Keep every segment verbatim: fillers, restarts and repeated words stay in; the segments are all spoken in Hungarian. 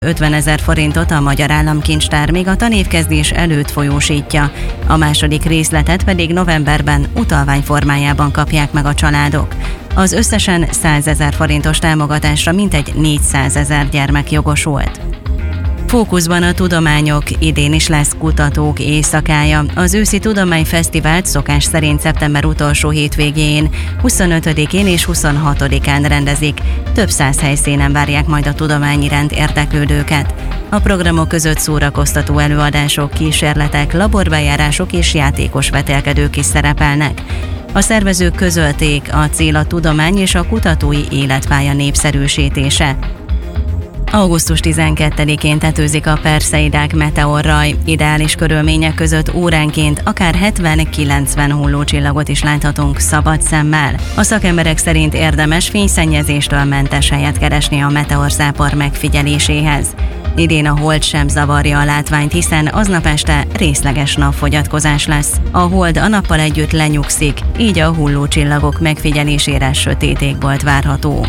ötvenezer forintot a Magyar Államkincstár még a tanévkezdés előtt folyósítja, a második részletet pedig novemberben utalvány formájában kapják meg a családok. Az összesen százezer forintos támogatásra mintegy négyszázezer gyermek jogosult. Fókuszban a tudományok, idén is lesz kutatók éjszakája. Az őszi tudományfesztivált szokás szerint szeptember utolsó hétvégén, huszonötödikén és huszonhatodikán rendezik. Több száz helyszínen várják majd a tudomány iránt érdeklődőket. A programok között szórakoztató előadások, kísérletek, laborbejárások és játékos vetélkedők is szerepelnek. A szervezők közölték, a cél a tudomány és a kutatói életpálya népszerűsítése. augusztus tizenkettedikén tetőzik a Perseidák meteorraj. Ideális körülmények között óránként akár hetven-kilencven hullócsillagot is láthatunk szabad szemmel. A szakemberek szerint érdemes fényszennyezéstől mentes helyet keresni a meteorzápor megfigyeléséhez. Idén a hold sem zavarja a látványt, hiszen aznap este részleges napfogyatkozás lesz. A hold a nappal együtt lenyugszik, így a hullócsillagok megfigyelésére sötét égbolt várható.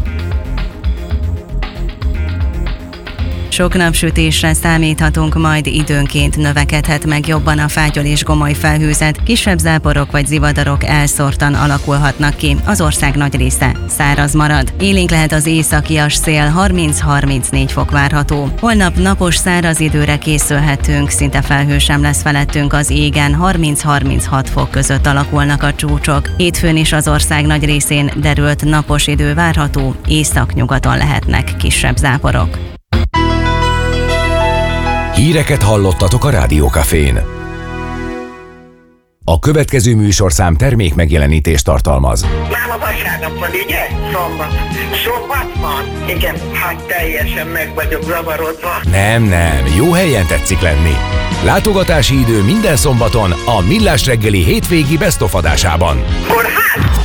Sok napsütésre számíthatunk, majd időnként növekedhet meg jobban a fátyol és gomoly felhőzet, kisebb záporok vagy zivatarok elszórtan alakulhatnak ki, az ország nagy része száraz marad. Élénk lehet az északias szél, harminc-harmincnégy fok várható. Holnap napos száraz időre készülhetünk, szinte felhő sem lesz felettünk az égen, harminc-harminchat fok között alakulnak a csúcsok. Hétfőn is az ország nagy részén derült napos idő várható, északnyugaton lehetnek kisebb záporok. Híreket hallottatok a Rádió Cafén. A következő műsorszám termék megjelenítést tartalmaz. Máma vasárnap van, ugye? Szombat. Szombat van? Igen, hát teljesen meg vagyok zavarodva. Nem, nem, jó helyen tetszik lenni. Látogatási idő minden szombaton a Millás reggeli hétvégi best of adásában. Kórház?